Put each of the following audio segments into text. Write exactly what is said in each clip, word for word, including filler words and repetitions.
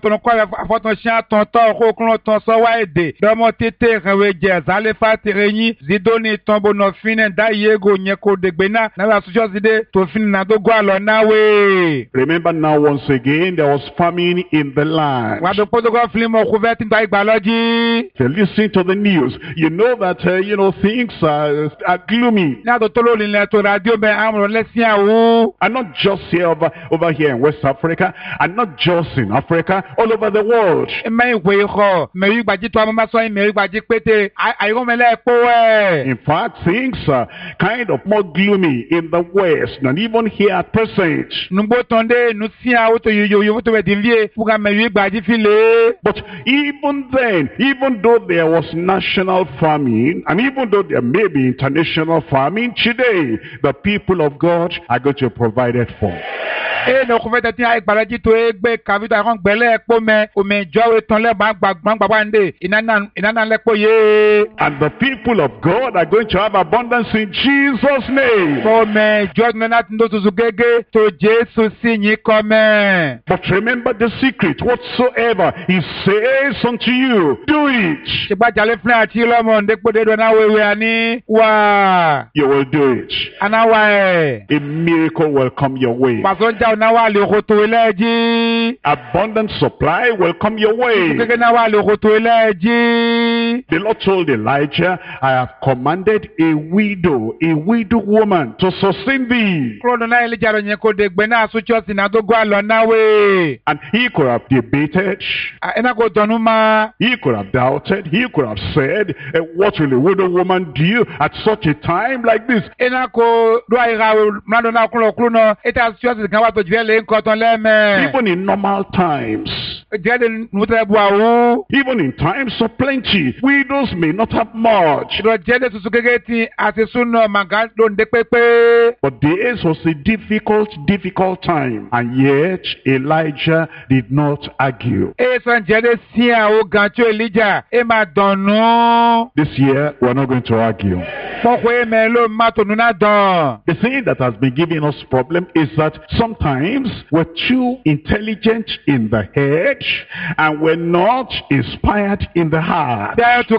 Ton quoi ton chien ton temps reclon ton sawaide. Dans mon tété reweje zalefa tereni zidoni tombo no fine da yego nyeko de gbena na la sujo zide to fine na do gwa lo na we. Remember now once again there was famine in the land. Wa do podo go film o couvert nda igbaloji. If you listen to the news, you know that uh, you know things are, are gloomy. Na do tolo le to radio be amro lesin awu. And not just here over, over here in West Africa, and not just in Africa, all over the world. In fact, things are kind of more gloomy in the West, and even here at present. But even then, even though there was national famine, and even though there may be international famine, today, the people of God are going to provide it for. Et no couvert ti ay balaji to egbe kavita ron gbele epo me o me jowe ton le ba gbagban gbagande inana inana lepo ye. And the people of God are going to have abundance in Jesus' name. For me judge me not ndo to gege to Jesus sinyi come. But remember the secret, whatsoever he says unto you, do it. Se ba jale fun ati lomo ndepo de do na wewe ani wa. You will do it. Ana wa e. A miracle will come your way. Abundant supply will come your way. The Lord told Elijah, I have commanded a widow, a widow woman to sustain thee. And he could have debated, he could have doubted, he could have said, what will a widow woman do at such a time like this? Even in normal times, even in times of plenty, widows may not have much. But this was a difficult, difficult time, and yet Elijah did not argue. This year, we're not going to argue. The thing that has been giving us problem is that sometimes we're too intelligent in the head and we're not inspired in the heart.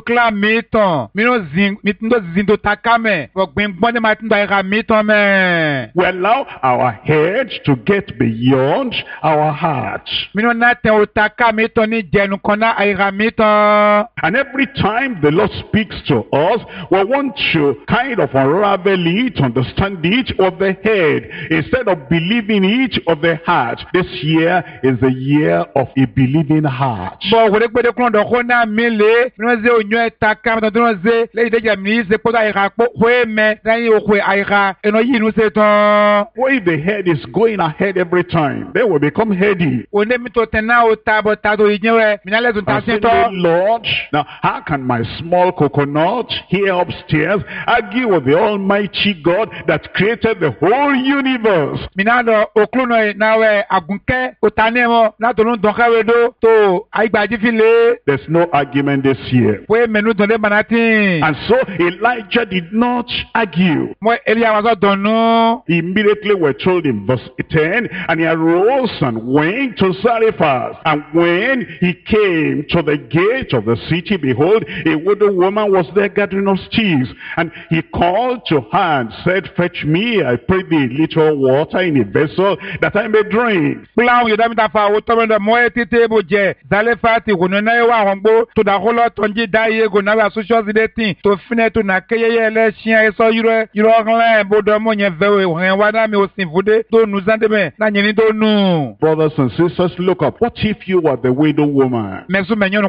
We allow our head to get beyond our heart. And every time the Lord speaks to us, we want to kind of unravel it, understand it of the head instead of believing it of the heart. This year is the year of a believing heart. Well, if the head is going ahead every time, they will become heady. And say, Lord, now how can my small coconut here upstairs argue with the Almighty God that created the whole universe? There's no argument this year. And so Elijah did not argue. Immediately we're told in verse ten, and he arose and went to Zarephath. And when he came to the gate of the city, behold, a widow woman was there gathering of sticks. And he called to her and said, fetch me, I pray thee, a little water in a vessel, that I may drink. Brothers and sisters, look up. What if you were the widow woman? And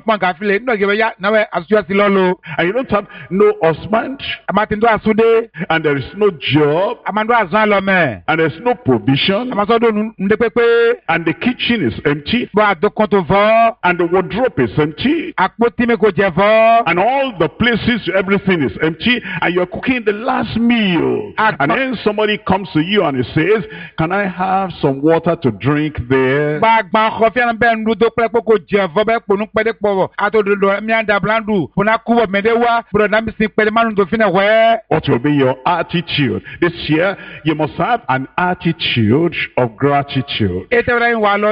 you don't have no husband, and there is no job, and there's no provision, and the kitchen is empty, and the wardrobe is empty, and all the places, everything is empty, and you're cooking the last meal, and then somebody comes to you and he says, can I have some water to drink there? What will be your attitude? This year, you must have an attitude of gratitude.